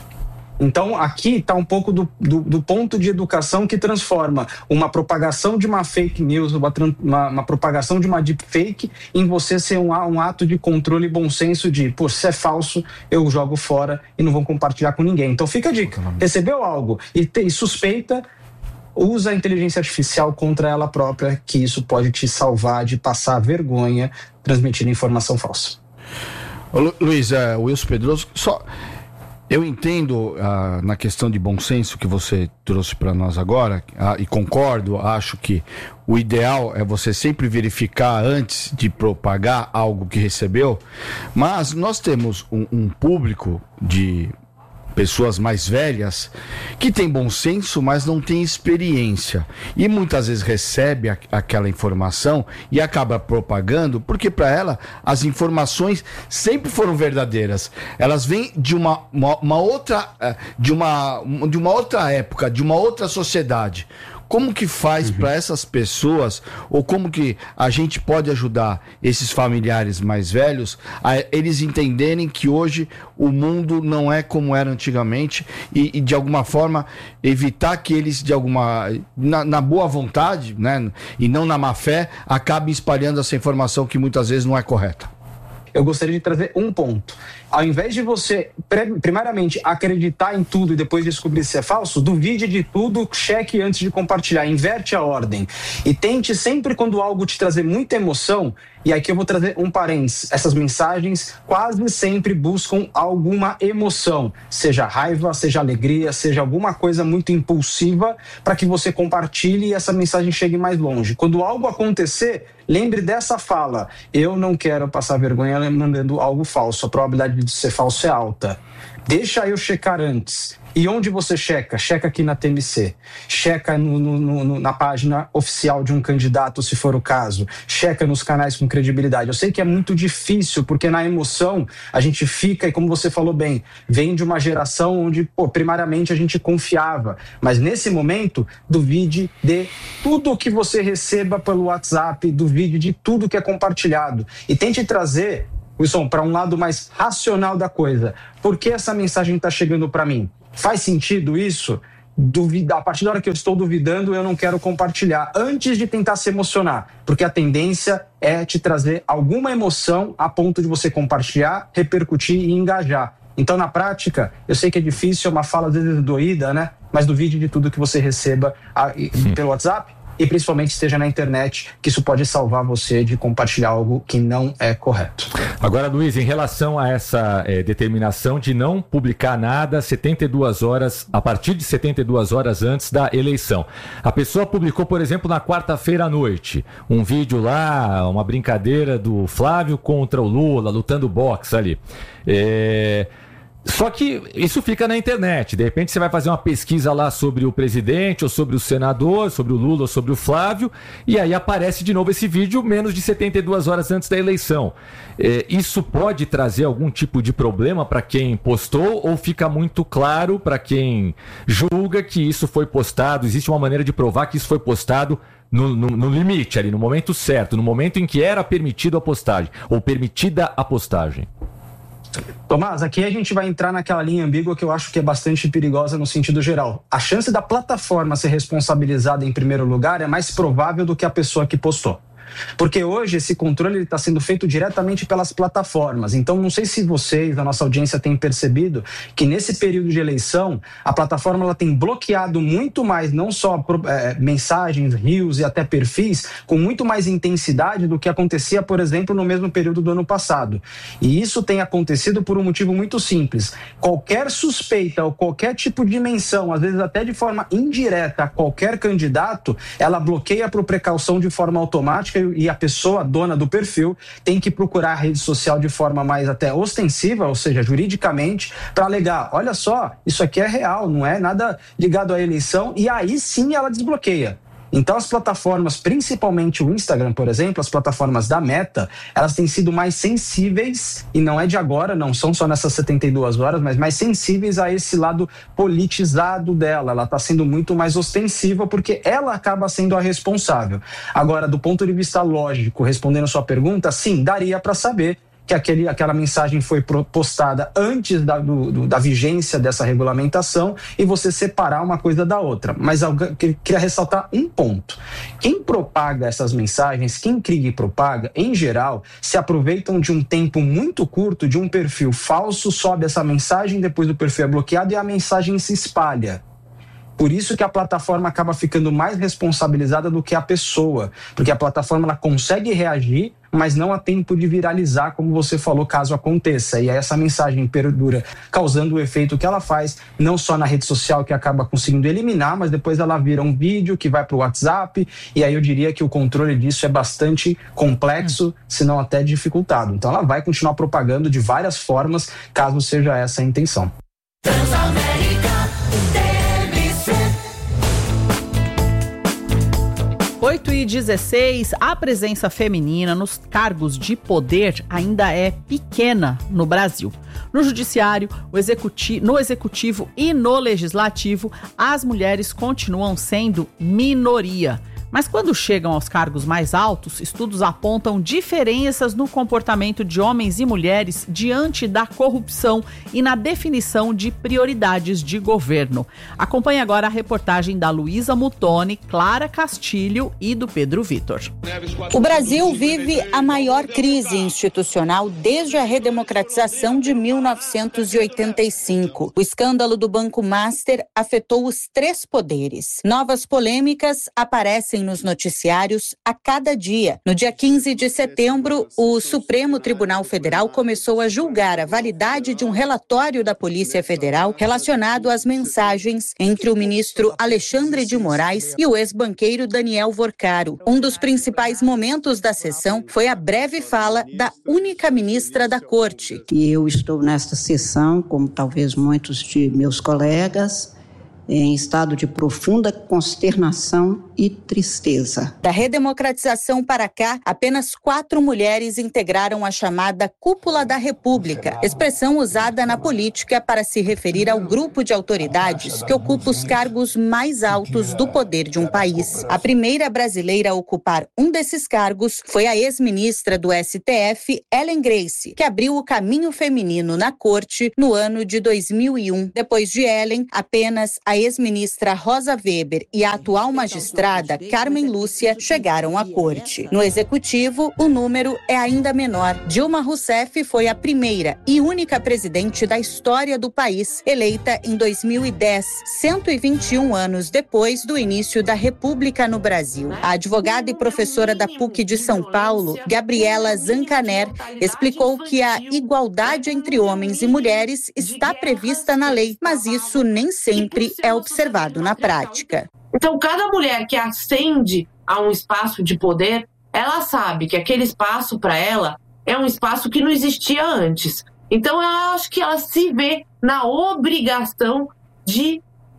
Então, aqui está um pouco do, do, do ponto de educação que transforma uma propagação de uma fake news, uma, uma, uma propagação de uma deepfake, em você ser um, um ato de controle e bom senso de, pô, se é falso, eu jogo fora e não vou compartilhar com ninguém. Então, fica a dica. Recebeu algo e, te, e suspeita, usa a inteligência artificial contra ela própria, que isso pode te salvar de passar vergonha transmitindo informação falsa. Ô, Lu, Luiz, uh, Wilson Pedroso, só... Eu entendo ah, na questão de bom senso que você trouxe para nós agora, ah, e concordo, acho que o ideal é você sempre verificar antes de propagar algo que recebeu, mas nós temos um, um público de pessoas mais velhas que tem bom senso, mas não tem experiência, e muitas vezes recebe a, aquela informação e acaba propagando, porque para ela as informações sempre foram verdadeiras, elas vêm de uma, uma, uma outra de uma, de uma outra época, de uma outra sociedade. Como que faz uhum. para essas pessoas, ou como que a gente pode ajudar esses familiares mais velhos a eles entenderem que hoje o mundo não é como era antigamente e, e de alguma forma evitar que eles de alguma na, na boa vontade, né, e não na má fé, acabem espalhando essa informação que muitas vezes não é correta? eu gostaria de trazer um ponto. Ao invés de você, primariamente, acreditar em tudo e depois descobrir se é falso, duvide de tudo, cheque antes de compartilhar, inverte a ordem. E tente sempre, quando algo te trazer muita emoção, e aqui eu vou trazer um parênteses, essas mensagens quase sempre buscam alguma emoção, seja raiva, seja alegria, seja alguma coisa muito impulsiva, para que você compartilhe e essa mensagem chegue mais longe. Quando algo acontecer, lembre dessa fala: eu não quero passar vergonha mandando algo falso, a probabilidade de ser falso é alta. Deixa eu checar antes. E onde você checa? Checa aqui na T M C. Checa no, no, no, na página oficial de um candidato, se for o caso. Checa nos canais com credibilidade. Eu sei que é muito difícil, porque na emoção a gente fica, e como você falou bem, vem de uma geração onde, pô, primariamente a gente confiava. Mas nesse momento, duvide de tudo que você receba pelo WhatsApp, duvide de tudo que é compartilhado. E tente trazer, Wilson, para um lado mais racional da coisa. Por que essa mensagem está chegando para mim? Faz sentido isso? Duvida, a partir da hora que eu estou duvidando, eu não quero compartilhar, antes de tentar se emocionar, porque a tendência é te trazer alguma emoção a ponto de você compartilhar, repercutir e engajar. Então, na prática, eu sei que é difícil, é uma fala às vezes doída, né? Mas duvide de tudo que você receba pelo WhatsApp, e principalmente esteja na internet, que isso pode salvar você de compartilhar algo que não é correto. Agora, Luiz, em relação a essa é, determinação de não publicar nada setenta e duas horas, a partir de setenta e duas horas antes da eleição. A pessoa publicou, por exemplo, na quarta-feira à noite, um vídeo lá, uma brincadeira do Flávio contra o Lula, lutando boxe ali. É... Só que isso fica na internet. De repente você vai fazer uma pesquisa lá sobre o presidente, ou sobre o senador, sobre o Lula, ou sobre o Flávio, e aí aparece de novo esse vídeo menos de setenta e duas horas antes da eleição. É, isso pode trazer algum tipo de problema para quem postou, ou fica muito claro para quem julga que isso foi postado? Existe uma maneira de provar que isso foi postado no, no, no limite, ali, no momento certo, no momento em que era permitido a postagem, ou permitida a postagem? Tomás, aqui a gente vai entrar naquela linha ambígua que eu acho que é bastante perigosa no sentido geral. A chance da plataforma ser responsabilizada em primeiro lugar é mais provável do que a pessoa que postou. Porque hoje esse controle está sendo feito diretamente pelas plataformas. Então, não sei se vocês, a nossa audiência, têm percebido que nesse período de eleição, a plataforma ela tem bloqueado muito mais, não só é, mensagens, reels e até perfis, com muito mais intensidade do que acontecia, por exemplo, no mesmo período do ano passado. E isso tem acontecido por um motivo muito simples. Qualquer suspeita ou qualquer tipo de menção, às vezes até de forma indireta a qualquer candidato, ela bloqueia por precaução de forma automática, e a pessoa, dona do perfil, tem que procurar a rede social de forma mais até ostensiva, ou seja, juridicamente, para alegar, olha só, isso aqui é real, não é nada ligado à eleição, e aí sim ela desbloqueia. Então as plataformas, principalmente o Instagram, por exemplo, as plataformas da Meta, elas têm sido mais sensíveis, e não é de agora, não são só nessas setenta e duas horas, mas mais sensíveis a esse lado politizado dela. Ela está sendo muito mais ostensiva porque ela acaba sendo a responsável. Agora, do ponto de vista lógico, respondendo a sua pergunta, sim, daria para saber que aquele, aquela mensagem foi postada antes da, do, do, da vigência dessa regulamentação e você separar uma coisa da outra. Mas eu queria ressaltar um ponto. Quem propaga essas mensagens, quem cria e propaga, em geral, se aproveitam de um tempo muito curto, de um perfil falso, sobe essa mensagem, depois o perfil é bloqueado e a mensagem se espalha. Por isso que a plataforma acaba ficando mais responsabilizada do que a pessoa, porque a plataforma ela consegue reagir, mas não há tempo de viralizar, como você falou, caso aconteça. E aí essa mensagem perdura, causando o efeito que ela faz, não só na rede social, que acaba conseguindo eliminar, mas depois ela vira um vídeo que vai para o WhatsApp, e aí eu diria que o controle disso é bastante complexo, se não até dificultado. Então ela vai continuar propagando de várias formas, caso seja essa a intenção. oito e dezesseis, a presença feminina nos cargos de poder ainda é pequena no Brasil. No judiciário, o executivo, no executivo e no legislativo, as mulheres continuam sendo minoria. Mas quando chegam aos cargos mais altos, estudos apontam diferenças no comportamento de homens e mulheres diante da corrupção e na definição de prioridades de governo. Acompanhe agora a reportagem da Luísa Mutoni, Clara Castilho e do Pedro Vitor. O Brasil vive a maior crise institucional desde a redemocratização de mil novecentos e oitenta e cinco. O escândalo do Banco Master afetou os três poderes. Novas polêmicas aparecem nos noticiários a cada dia. No dia quinze de setembro, o Supremo Tribunal Federal começou a julgar a validade de um relatório da Polícia Federal relacionado às mensagens entre o ministro Alexandre de Moraes e o ex-banqueiro Daniel Vorcaro. Um dos principais momentos da sessão foi a breve fala da única ministra da Corte. E eu estou nesta sessão, como talvez muitos de meus colegas, em estado de profunda consternação e tristeza. Da redemocratização para cá, apenas quatro mulheres integraram a chamada Cúpula da República, expressão usada na política para se referir ao grupo de autoridades que ocupa os cargos mais altos do poder de um país. A primeira brasileira a ocupar um desses cargos foi a ex-ministra do S T F, Ellen Grace, que abriu o caminho feminino na corte no ano de dois mil e um. Depois de Ellen, apenas a ex-ministra Rosa Weber e a atual magistrada Carmen Lúcia chegaram à corte. No executivo, o número é ainda menor. Dilma Rousseff foi a primeira e única presidente da história do país, eleita em dois mil e dez, cento e vinte e um anos depois do início da República no Brasil. A advogada e professora da P U C de São Paulo, Gabriela Zancaner, explicou que a igualdade entre homens e mulheres está prevista na lei, mas isso nem sempre é observado na prática. Então, cada mulher que ascende a um espaço de poder, ela sabe que aquele espaço para ela é um espaço que não existia antes. Então, eu acho que ela se vê na obrigação de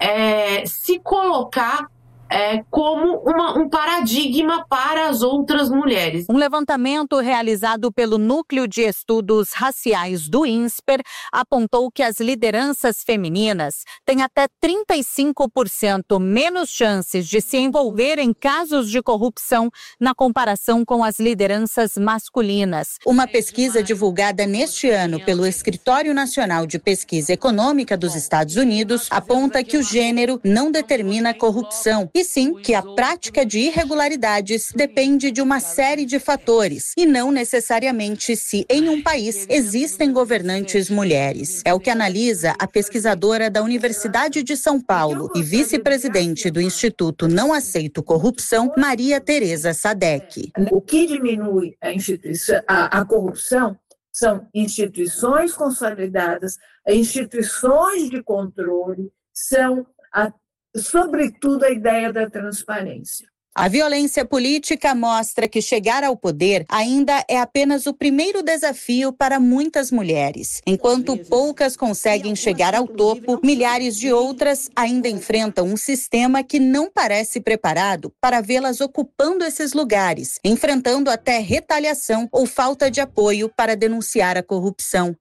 é, se colocar É, como uma, um paradigma para as outras mulheres. Um levantamento realizado pelo Núcleo de Estudos Raciais do INSPER apontou que as lideranças femininas têm até trinta e cinco por cento menos chances de se envolver em casos de corrupção na comparação com as lideranças masculinas. Uma pesquisa divulgada neste ano pelo Escritório Nacional de Pesquisa Econômica dos Estados Unidos aponta que o gênero não determina a corrupção, e sim que a prática de irregularidades depende de uma série de fatores e não necessariamente se em um país existem governantes mulheres. É o que analisa a pesquisadora da Universidade de São Paulo e vice-presidente do Instituto Não Aceito Corrupção, Maria Tereza Sadek. O que diminui a, instituição, a, a corrupção são instituições consolidadas, instituições de controle, são a sobretudo a ideia da transparência. A violência política mostra que chegar ao poder ainda é apenas o primeiro desafio para muitas mulheres. Enquanto poucas conseguem chegar ao topo, milhares de outras ainda enfrentam um sistema que não parece preparado para vê-las ocupando esses lugares, enfrentando até retaliação ou falta de apoio para denunciar a corrupção.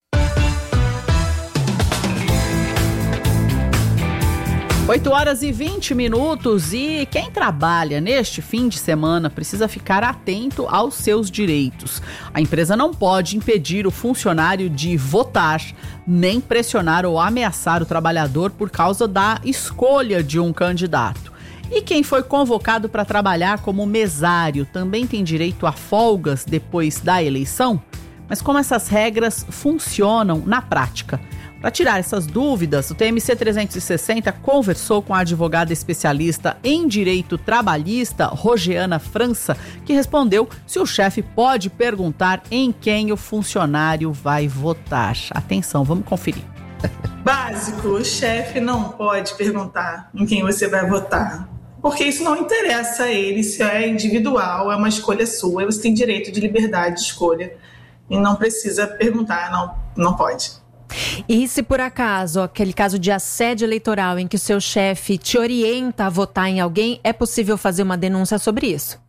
oito horas e vinte minutos e quem trabalha neste fim de semana precisa ficar atento aos seus direitos. A empresa não pode impedir o funcionário de votar, nem pressionar ou ameaçar o trabalhador por causa da escolha de um candidato. E quem foi convocado para trabalhar como mesário também tem direito a folgas depois da eleição? Mas como essas regras funcionam na prática? Para tirar essas dúvidas, o T M C trezentos e sessenta conversou com a advogada especialista em direito trabalhista, Rogeana França, que respondeu se o chefe pode perguntar em quem o funcionário vai votar. Atenção, vamos conferir. Básico, o chefe não pode perguntar em quem você vai votar, porque isso não interessa a ele, isso é individual, é uma escolha sua, você tem direito de liberdade de escolha e não precisa perguntar, não, não pode. E se por acaso, aquele caso de assédio eleitoral em que o seu chefe te orienta a votar em alguém, é possível fazer uma denúncia sobre isso?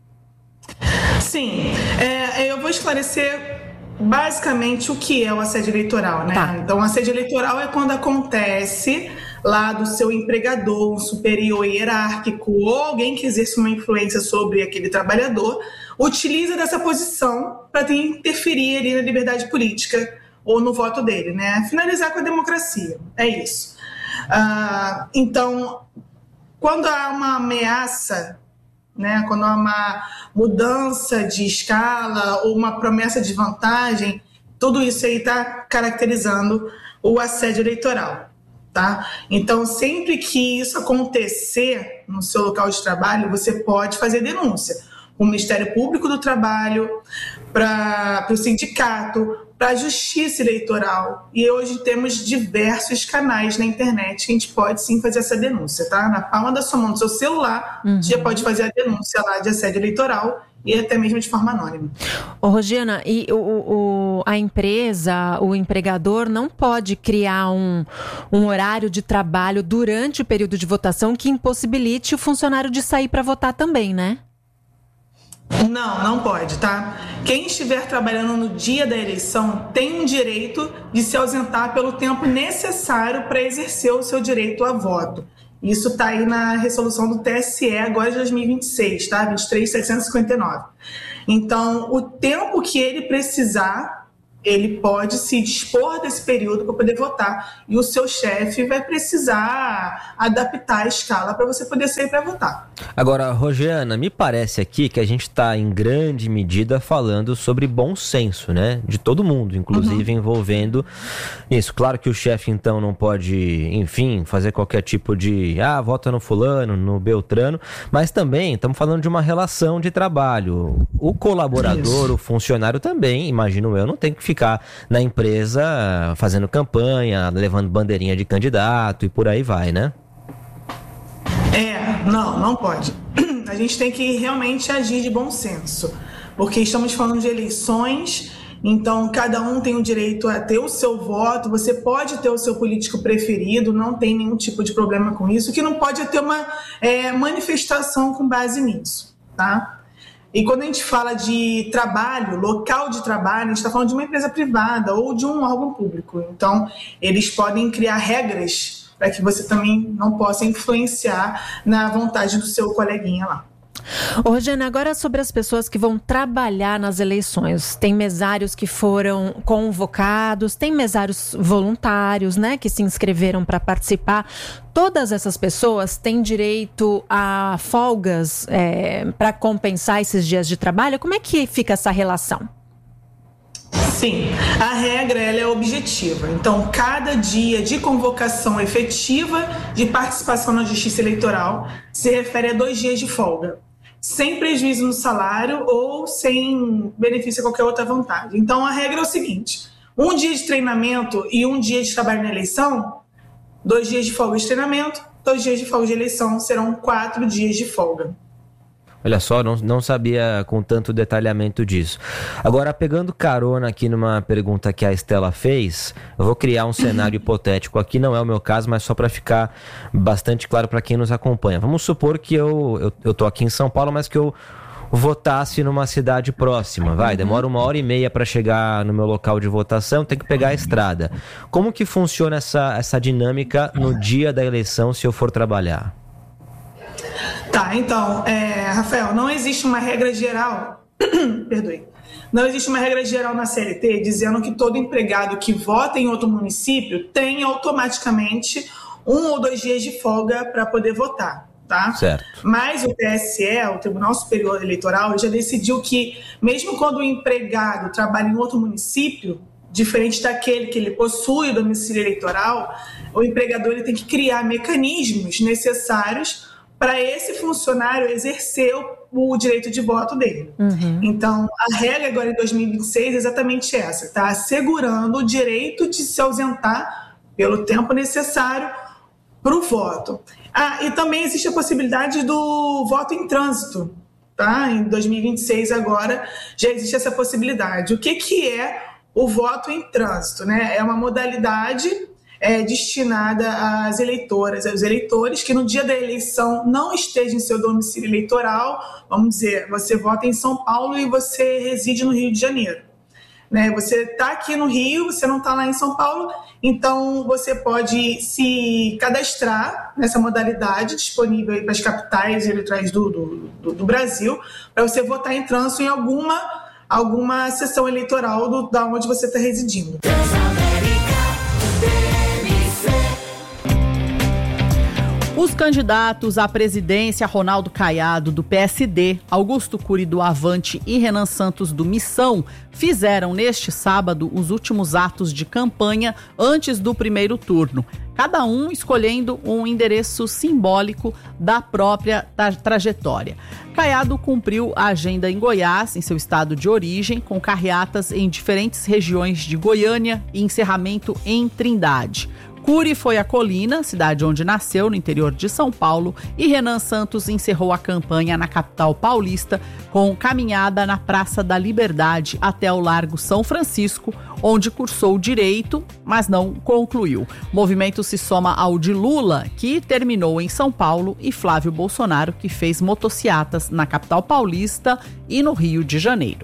Sim, é, eu vou esclarecer basicamente o que é o assédio eleitoral, né? Tá. Então, o assédio eleitoral é quando acontece lá do seu empregador, um superior hierárquico ou alguém que exerce uma influência sobre aquele trabalhador, utiliza dessa posição para interferir ali na liberdade política ou no voto dele, né? Finalizar com a democracia, é isso. Ah, então, quando há uma ameaça, né, quando há uma mudança de escala ou uma promessa de vantagem, tudo isso aí está caracterizando o assédio eleitoral, tá? Então, sempre que isso acontecer no seu local de trabalho, você pode fazer denúncia. O Ministério Público do Trabalho, para o sindicato, para a Justiça Eleitoral. E hoje temos diversos canais na internet que a gente pode sim fazer essa denúncia, tá? Na palma da sua mão, do seu celular, uhum. Você já pode fazer a denúncia lá de assédio eleitoral e até mesmo de forma anônima. Ô, Rosiana, e o, o, a empresa, o empregador não pode criar um, um horário de trabalho durante o período de votação que impossibilite o funcionário de sair para votar também, né? Não, não pode, tá? Quem estiver trabalhando no dia da eleição tem um direito de se ausentar pelo tempo necessário para exercer o seu direito a voto. Isso está aí na resolução do T S E agora de dois mil e vinte e seis, tá? vinte e três mil setecentos e cinquenta e nove. Então, o tempo que ele precisar, ele pode se dispor desse período para poder votar. E o seu chefe vai precisar adaptar a escala para você poder sair para votar. Agora, Rosiana, me parece aqui que a gente está em grande medida falando sobre bom senso, né? De todo mundo, inclusive uhum. envolvendo isso. Claro que o chefe, então, não pode, enfim, fazer qualquer tipo de, ah, vota no fulano, no beltrano, mas também estamos falando de uma relação de trabalho. O colaborador, isso. o funcionário também, imagino eu, não tem que ficar na empresa fazendo campanha, levando bandeirinha de candidato e por aí vai, né? É, não, não pode. A gente tem que realmente agir de bom senso, porque estamos falando de eleições, então cada um tem o direito a ter o seu voto, você pode ter o seu político preferido, não tem nenhum tipo de problema com isso, que não pode ter uma é, manifestação com base nisso, tá? E quando a gente fala de trabalho, local de trabalho, a gente está falando de uma empresa privada ou de um órgão público. Então, eles podem criar regras para que você também não possa influenciar na vontade do seu coleguinha lá. Ô, Rosiana, agora sobre as pessoas que vão trabalhar nas eleições. Tem mesários que foram convocados, tem mesários voluntários, né, que se inscreveram para participar. Todas essas pessoas têm direito a folgas é, para compensar esses dias de trabalho? Como é que fica essa relação? Sim, a regra ela é objetiva. Então, cada dia de convocação efetiva de participação na Justiça Eleitoral se refere a dois dias de folga, sem prejuízo no salário ou sem benefício a qualquer outra vantagem. Então, a regra é o seguinte: um dia de treinamento e um dia de trabalho na eleição, dois dias de folga de treinamento, dois dias de folga de eleição, serão quatro dias de folga. Olha só, não, não sabia com tanto detalhamento disso. Agora, pegando carona aqui numa pergunta que a Estela fez, eu vou criar um cenário hipotético aqui, não é o meu caso, mas só para ficar bastante claro para quem nos acompanha. Vamos supor que eu, eu, eu tô aqui em São Paulo, mas que eu votasse numa cidade próxima, vai, demora uma hora e meia para chegar no meu local de votação, tem que pegar a estrada. Como que funciona essa, essa dinâmica no dia da eleição se eu for trabalhar? Tá, então, é, Rafael, não existe uma regra geral, perdoe, não existe uma regra geral na C L T dizendo que todo empregado que vota em outro município tem automaticamente um ou dois dias de folga para poder votar, tá? Certo. Mas o T S E, o Tribunal Superior Eleitoral, já decidiu que mesmo quando o empregado trabalha em outro município, diferente daquele que ele possui o domicílio eleitoral, o empregador ele tem que criar mecanismos necessários para esse funcionário exercer o, o direito de voto dele. Uhum. Então, a regra agora em dois mil e vinte e seis é exatamente essa, está assegurando o direito de se ausentar pelo tempo necessário para o voto. Ah, e também existe a possibilidade do voto em trânsito, tá? Em dois mil e vinte e seis agora já existe essa possibilidade. O que, que é o voto em trânsito, né? É uma modalidade É, destinada às eleitoras, aos eleitores que no dia da eleição não estejam em seu domicílio eleitoral. Vamos dizer, você vota em São Paulo e você reside no Rio de Janeiro. né? Você está aqui no Rio, você não está lá em São Paulo, então você pode se cadastrar nessa modalidade disponível aí para as capitais eleitorais do, do, do, do Brasil, para você votar em trânsito em alguma, alguma sessão eleitoral do, da onde você está residindo. Os candidatos à presidência, Ronaldo Caiado, do P S D, Augusto Cury, do Avante e Renan Santos, do Missão, fizeram neste sábado os últimos atos de campanha antes do primeiro turno, cada um escolhendo um endereço simbólico da própria tra- trajetória. Caiado cumpriu a agenda em Goiás, em seu estado de origem, com carreatas em diferentes regiões de Goiânia e encerramento em Trindade. Cury foi a Colina, cidade onde nasceu, no interior de São Paulo, e Renan Santos encerrou a campanha na capital paulista com caminhada na Praça da Liberdade até o Largo São Francisco, onde cursou direito, mas não concluiu. O movimento se soma ao de Lula, que terminou em São Paulo, e Flávio Bolsonaro, que fez motociatas na capital paulista e no Rio de Janeiro.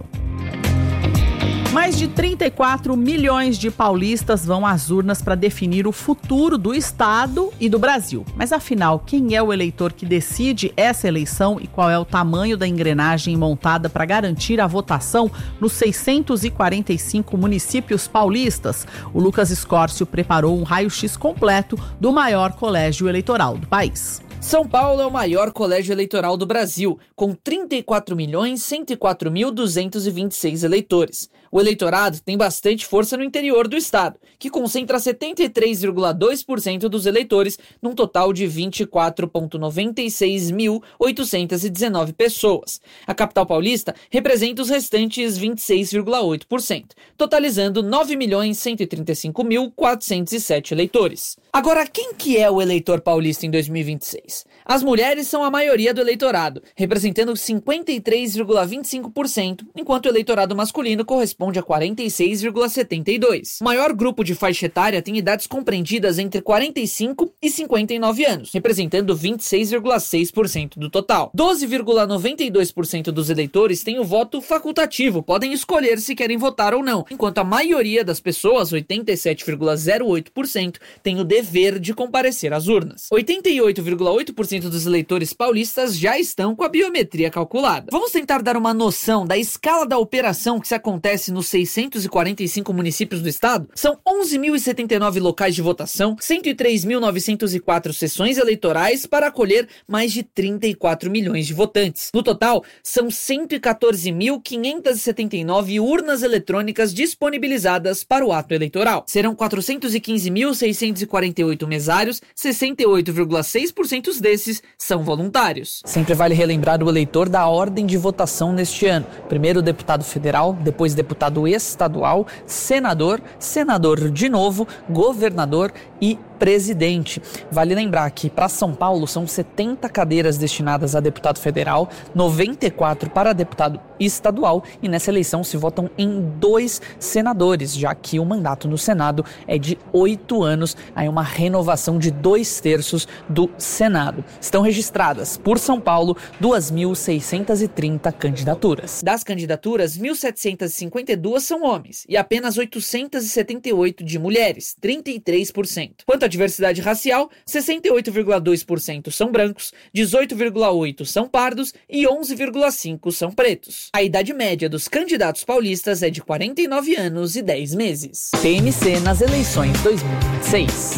Mais de trinta e quatro milhões de paulistas vão às urnas para definir o futuro do Estado e do Brasil. Mas afinal, quem é o eleitor que decide essa eleição e qual é o tamanho da engrenagem montada para garantir a votação nos seiscentos e quarenta e cinco municípios paulistas? O Lucas Escórcio preparou um raio-x completo do maior colégio eleitoral do país. São Paulo é o maior colégio eleitoral do Brasil, com trinta e quatro milhões cento e quatro mil duzentos e vinte e seis eleitores. O eleitorado tem bastante força no interior do estado, que concentra setenta e três vírgula dois por cento dos eleitores, num total de vinte e quatro vírgula noventa e seis mil oitocentos e dezenove pessoas. A capital paulista representa os restantes vinte e seis vírgula oito por cento, totalizando nove milhões cento e trinta e cinco mil quatrocentos e sete eleitores. Agora, quem que é o eleitor paulista em dois mil e vinte e seis? As mulheres são a maioria do eleitorado, representando cinquenta e três vírgula vinte e cinco por cento, enquanto o eleitorado masculino corresponde a quarenta e seis vírgula setenta e dois por cento. O maior grupo de faixa etária tem idades compreendidas entre quarenta e cinco e cinquenta e nove anos, representando vinte e seis vírgula seis por cento do total. doze vírgula noventa e dois por cento dos eleitores têm o voto facultativo, podem escolher se querem votar ou não, enquanto a maioria das pessoas, oitenta e sete vírgula zero oito por cento, tem o dever de comparecer às urnas. oitenta e oito vírgula oito por cento dos eleitores paulistas já estão com a biometria calculada. Vamos tentar dar uma noção da escala da operação que se acontece nos seiscentos e quarenta e cinco municípios do estado? São onze mil e setenta e nove locais de votação, cento e três mil novecentos e quatro sessões eleitorais para acolher mais de trinta e quatro milhões de votantes. No total, são cento e quatorze mil quinhentos e setenta e nove urnas eletrônicas disponibilizadas para o ato eleitoral. Serão quatrocentos e quinze mil seiscentos e quarenta e oito mesários, sessenta e oito vírgula seis por cento desses são voluntários. Sempre vale relembrar o eleitor da ordem de votação neste ano. Primeiro deputado federal, depois deputado estadual, senador, senador de novo, governador e presidente. Vale lembrar que para São Paulo são setenta cadeiras destinadas a deputado federal, noventa e quatro para deputado estadual, e nessa eleição se votam em dois senadores, já que o mandato no Senado é de oito anos, aí uma renovação de dois terços do Senado. Estão registradas por São Paulo duas mil seiscentos e trinta candidaturas. Das candidaturas, mil setecentos e cinquenta e dois são homens e apenas oitocentos e setenta e oito de mulheres, trinta e três por cento. Quanto à diversidade racial, sessenta e oito vírgula dois por cento são brancos, dezoito vírgula oito por cento são pardos e onze vírgula cinco por cento são pretos. A idade média dos candidatos paulistas é de quarenta e nove anos e dez meses. T M C nas eleições dois mil e vinte e seis.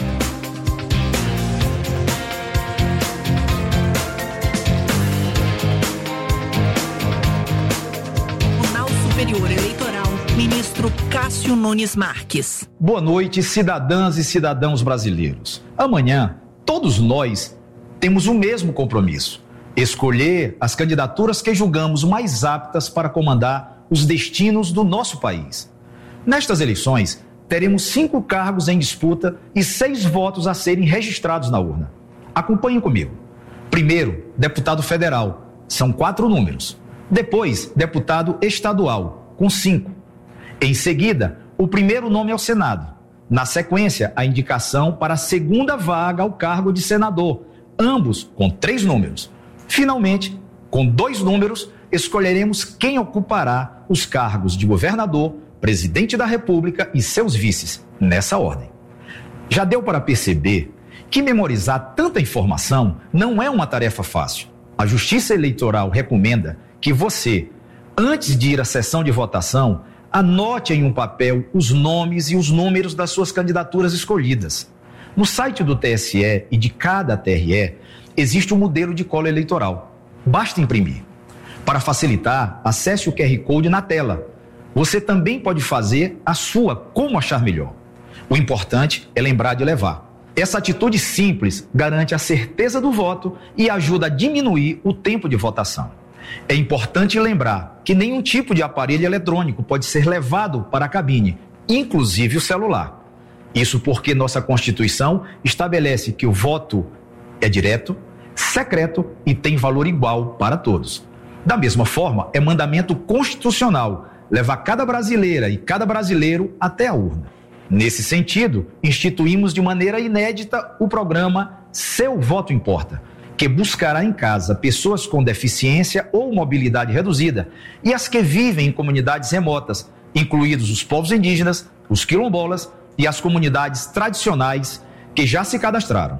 Superior Eleitoral, ministro Cássio Nunes Marques. Boa noite, cidadãs e cidadãos brasileiros. Amanhã, todos nós temos o mesmo compromisso: escolher as candidaturas que julgamos mais aptas para comandar os destinos do nosso país. Nestas eleições, teremos cinco cargos em disputa e seis votos a serem registrados na urna. Acompanhem comigo. Primeiro, deputado federal, são quatro números. Depois, deputado estadual, com cinco. Em seguida, o primeiro nome ao Senado. Na sequência, a indicação para a segunda vaga ao cargo de senador, ambos com três números. Finalmente, com dois números, escolheremos quem ocupará os cargos de governador presidente da República e seus vices, nessa ordem. Já deu para perceber que memorizar tanta informação não é uma tarefa fácil. A Justiça Eleitoral recomenda que você, antes de ir à sessão de votação, anote em um papel os nomes e os números das suas candidaturas escolhidas. No site do T S E e de cada T R E, existe um modelo de cola eleitoral. Basta imprimir. Para facilitar, acesse o Q R Code na tela. Você também pode fazer a sua como achar melhor. O importante é lembrar de levar. Essa atitude simples garante a certeza do voto e ajuda a diminuir o tempo de votação. É importante lembrar que nenhum tipo de aparelho eletrônico pode ser levado para a cabine, inclusive o celular. Isso porque nossa Constituição estabelece que o voto é direto, secreto e tem valor igual para todos. Da mesma forma, é mandamento constitucional levar cada brasileira e cada brasileiro até a urna. Nesse sentido, instituímos de maneira inédita o programa Seu Voto Importa, que buscará em casa pessoas com deficiência ou mobilidade reduzida e as que vivem em comunidades remotas, incluídos os povos indígenas, os quilombolas e as comunidades tradicionais que já se cadastraram.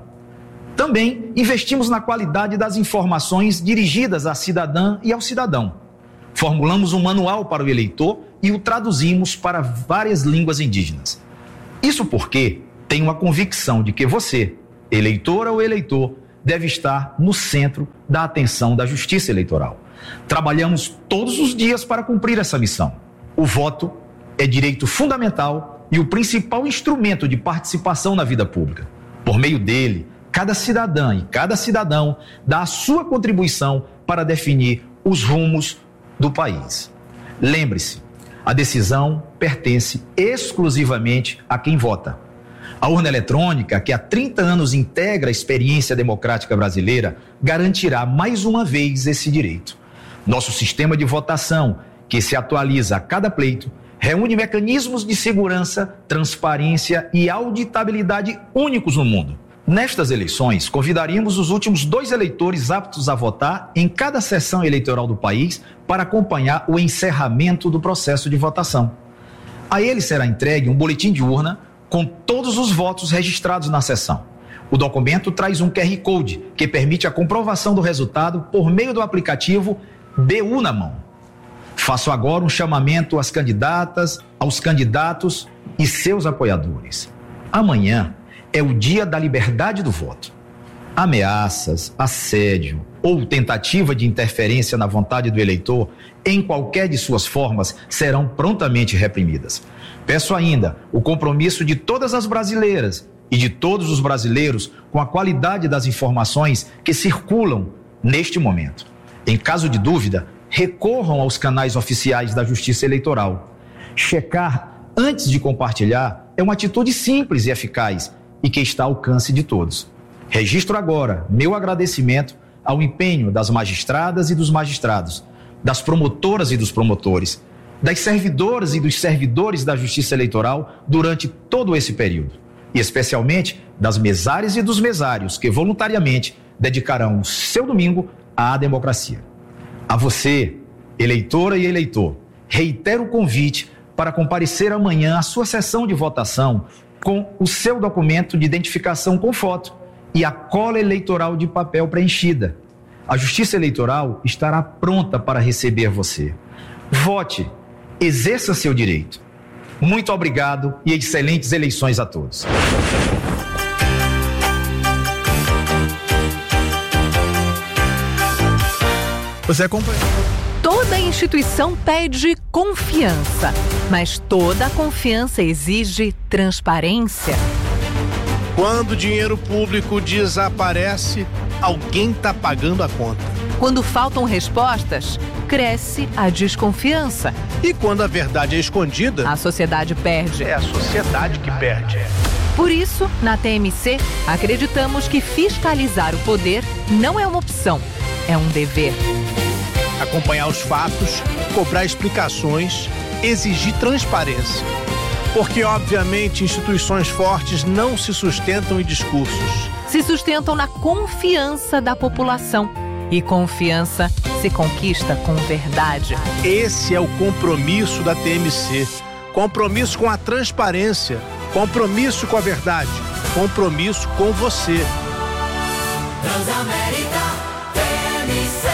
Também investimos na qualidade das informações dirigidas à cidadã e ao cidadão. Formulamos um manual para o eleitor e o traduzimos para várias línguas indígenas. Isso porque tenho a convicção de que você, eleitora ou eleitor, deve estar no centro da atenção da Justiça Eleitoral. Trabalhamos todos os dias para cumprir essa missão. O voto é direito fundamental e o principal instrumento de participação na vida pública. Por meio dele, cada cidadã e cada cidadão dá a sua contribuição para definir os rumos do país. Lembre-se, a decisão pertence exclusivamente a quem vota. A urna eletrônica, que há trinta anos integra a experiência democrática brasileira, garantirá mais uma vez esse direito. Nosso sistema de votação, que se atualiza a cada pleito, reúne mecanismos de segurança, transparência e auditabilidade únicos no mundo. Nestas eleições, convidaríamos os últimos dois eleitores aptos a votar em cada sessão eleitoral do país para acompanhar o encerramento do processo de votação. A ele será entregue um boletim de urna com todos os votos registrados na sessão. O documento traz um Q R Code que permite a comprovação do resultado por meio do aplicativo B U na mão. Faço agora um chamamento às candidatas, aos candidatos e seus apoiadores. Amanhã é o dia da liberdade do voto. Ameaças, assédio ou tentativa de interferência na vontade do eleitor, em qualquer de suas formas, serão prontamente reprimidas. Peço ainda o compromisso de todas as brasileiras e de todos os brasileiros com a qualidade das informações que circulam neste momento. Em caso de dúvida, recorram aos canais oficiais da Justiça Eleitoral. Checar antes de compartilhar é uma atitude simples e eficaz e que está ao alcance de todos. Registro agora meu agradecimento ao empenho das magistradas e dos magistrados, das promotoras e dos promotores, das servidoras e dos servidores da Justiça Eleitoral durante todo esse período, e especialmente das mesárias e dos mesários que voluntariamente dedicarão o seu domingo à democracia. A você, eleitora e eleitor, reitero o convite para comparecer amanhã à sua sessão de votação com o seu documento de identificação com foto e a cola eleitoral de papel preenchida. A Justiça Eleitoral estará pronta para receber você. Vote, exerça seu direito. Muito obrigado e excelentes eleições a todos. Você acompanha? Toda instituição pede confiança, mas toda confiança exige transparência. Quando o dinheiro público desaparece, alguém está pagando a conta. Quando faltam respostas, cresce a desconfiança. E quando a verdade é escondida, a sociedade perde. É a sociedade que perde. Por isso, na T M C, acreditamos que fiscalizar o poder não é uma opção, é um dever. Acompanhar os fatos, cobrar explicações, exigir transparência. Porque, obviamente, instituições fortes não se sustentam em discursos. Se sustentam na confiança da população. E confiança se conquista com verdade. Esse é o compromisso da T M C. compromisso com a transparência, compromisso com a verdade, compromisso com você. Transamérica T M C.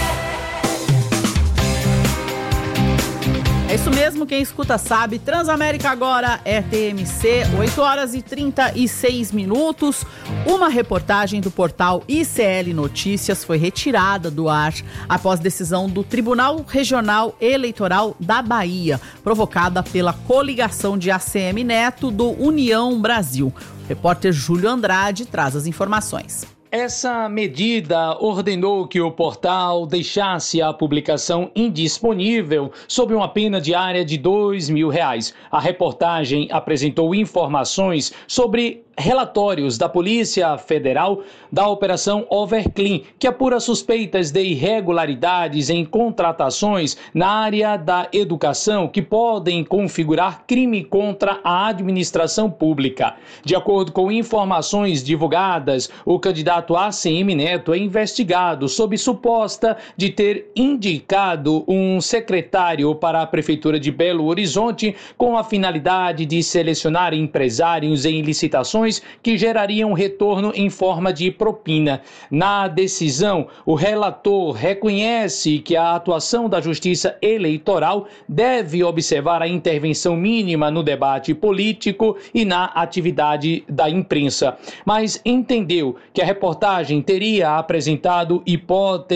É isso mesmo, quem escuta sabe. Transamérica agora é T M C, oito horas e trinta e seis minutos. Uma reportagem do portal I C L Notícias foi retirada do ar após decisão do Tribunal Regional Eleitoral da Bahia, provocada pela coligação de A C M Neto do União Brasil. O repórter Júlio Andrade traz as informações. Essa medida ordenou que o portal deixasse a publicação indisponível sob uma pena diária de dois mil reais. A reportagem apresentou informações sobre relatórios da Polícia Federal da Operação Overclean, que apura suspeitas de irregularidades em contratações na área da educação que podem configurar crime contra a administração pública. De acordo com informações divulgadas, o candidato A C M Neto é investigado sob suposta de ter indicado um secretário para a Prefeitura de Belo Horizonte com a finalidade de selecionar empresários em licitações que gerariam retorno em forma de propina. Na decisão, o relator reconhece que a atuação da Justiça Eleitoral deve observar a intervenção mínima no debate político e na atividade da imprensa, mas entendeu que a reportagem teria apresentado hipóteses